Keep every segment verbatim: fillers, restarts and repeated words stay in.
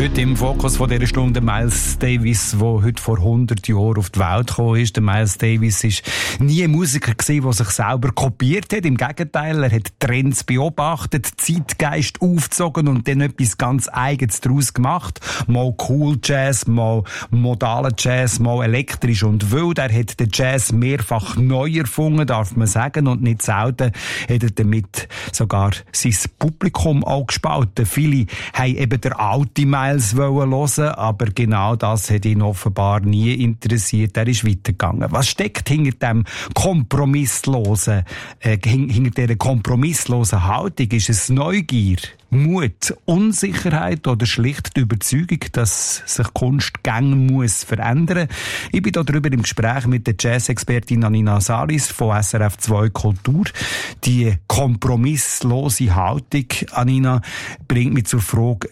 Heute im Fokus von dieser Stunde Miles Davis, der heute vor hundert Jahren auf die Welt gekommen ist. Der Miles Davis war nie ein Musiker gewesen, der sich selber kopiert hat. Im Gegenteil, er hat Trends beobachtet, Zeitgeist aufgezogen und dann etwas ganz Eigenes daraus gemacht. Mal Cool Jazz, mal modalen Jazz, mal elektrisch und wild. Er hat den Jazz mehrfach neu erfunden, darf man sagen. Und nicht selten hat er damit sogar sein Publikum auch gespalten. Viele haben eben der alte Miles hören wollen, aber genau das hat ihn offenbar nie interessiert. Er ist weitergegangen. Was steckt hinter dem kompromisslosen, äh, hinter dieser kompromisslosen Haltung? Ist es Neugier, Mut, Unsicherheit oder schlicht die Überzeugung, dass sich Kunst gängig muss verändern? Ich bin darüber im Gespräch mit der Jazz-Expertin Anina Salis von S R F zwei Kultur. Die kompromisslose Haltung, Anina, bringt mich zur Frage,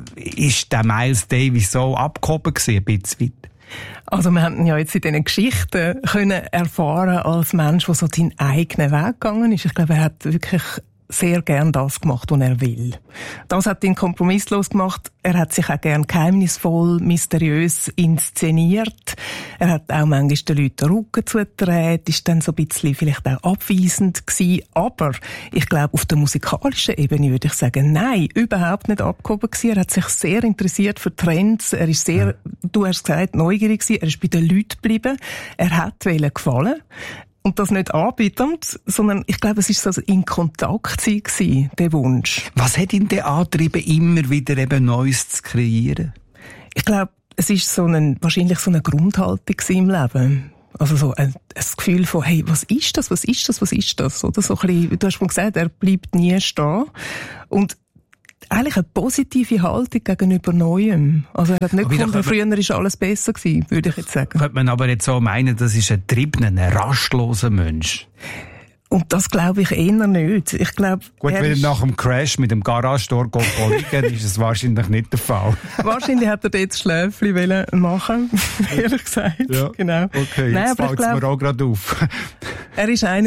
ist der Miles Davis so abgehoben gewesen, ein bisschen weit? Also wir haben ja jetzt in diesen Geschichten können erfahren als Mensch, der so seinen eigenen Weg gegangen ist. Ich glaube, er hat wirklich sehr gern das gemacht, was er will. Das hat ihn kompromisslos gemacht. Er hat sich auch gern geheimnisvoll, mysteriös inszeniert. Er hat auch manchmal den Leuten den Rücken zugedreht, ist dann so ein bisschen vielleicht auch abweisend gewesen. Aber ich glaube, auf der musikalischen Ebene würde ich sagen, nein, überhaupt nicht abgehoben gewesen. Er hat sich sehr interessiert für Trends. Er ist sehr, du hast gesagt, neugierig gewesen. Er ist bei den Leuten geblieben. Er hat gefallen. Und das nicht anbietend, sondern ich glaube, es war so in Kontakt sein, der Wunsch. Was hat ihn denn angetrieben, immer wieder eben Neues zu kreieren? Ich glaube, es war so eine, wahrscheinlich so eine Grundhaltung im Leben. Also so ein, ein Gefühl von, hey, was ist das, was ist das, was ist das? Oder so ein bisschen, du hast schon gesagt, er bleibt nie stehen. Und eigentlich eine positive Haltung gegenüber Neuem. Also er hat nicht gefunden, früher war alles besser gewesen, würde ich jetzt sagen. Könnte man aber jetzt so meinen, das ist ein triebener, ein rastloser Mensch? Und das glaube ich eher nicht. Ich glaube, gut, wenn er nach dem Crash mit dem Garage-Tor liegen, ist es wahrscheinlich nicht der Fall. Wahrscheinlich hat er dort das Schläfchen machen, ehrlich gesagt. Ja, genau. Okay, Nein, jetzt fällt es mir auch gerade auf. Er war einer,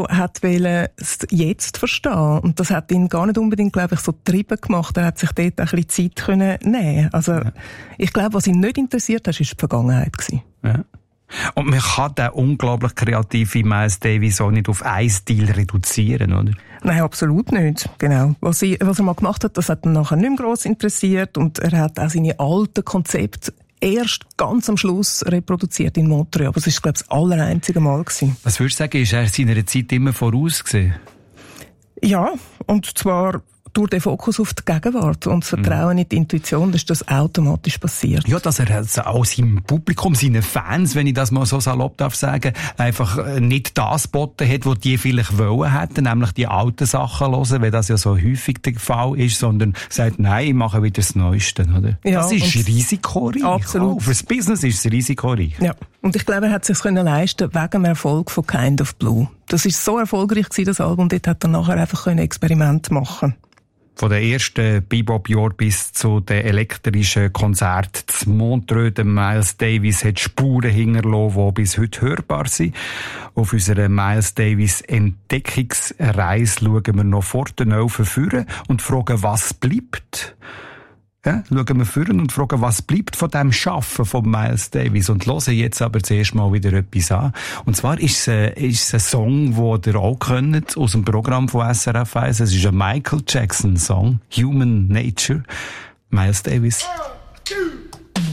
der es jetzt verstehen wollte. Und das hat ihn gar nicht unbedingt, glaube ich, so getrieben gemacht. Er hat sich dort auch ein bisschen Zeit können nehmen. Also, ja. Ich glaube, was ihn nicht interessiert hat, war die Vergangenheit. Ja. Und man kann den unglaublich kreativen Miles Davis auch nicht auf einen Stil reduzieren, oder? Nein, absolut nicht. Genau. Was, ich, was er mal gemacht hat, das hat ihn nachher nicht mehr gross interessiert. Und er hat auch seine alten Konzepte erst ganz am Schluss reproduziert in Montreal. Aber es war, glaube ich, das allereinzige Mal gewesen. Was würdest du sagen, ist er seiner Zeit immer voraus gewesen? Ja, und zwar durch den Fokus auf die Gegenwart und das Vertrauen in die Intuition, dass das automatisch passiert. Ja, dass er also auch seinem Publikum, seinen Fans, wenn ich das mal so salopp darf sagen, einfach nicht das geboten hat, was die vielleicht wollen hätten, nämlich die alten Sachen hören, weil das ja so häufig der Fall ist, sondern sagt, nein, ich mache wieder das Neueste, oder? Ja, das ist risikoreich. Absolut. Auch fürs Business ist es risikoreich. Ja. Und ich glaube, er hat es sich leisten wegen dem Erfolg von Kind of Blue. Das ist so erfolgreich gewesen, das Album, dort hat er nachher einfach ein Experiment machen. Von den ersten Bebop-Jahren bis zu den elektrischen Konzerten zu Montreux, der Miles Davis hat Spuren hinterlassen, die bis heute hörbar sind. Auf unserer Miles Davis Entdeckungsreise schauen wir noch vor den Öfen führen und fragen, was bleibt. Ja, schauen wir führen und fragen, was bleibt von dem Schaffen von Miles Davis. Und hören jetzt aber zuerst mal wieder etwas an. Und zwar ist es, äh, ist es ein Song, den ihr auch kennt, aus dem Programm von S R F eins. Es ist ein Michael Jackson Song, Human Nature. Miles Davis. One, two.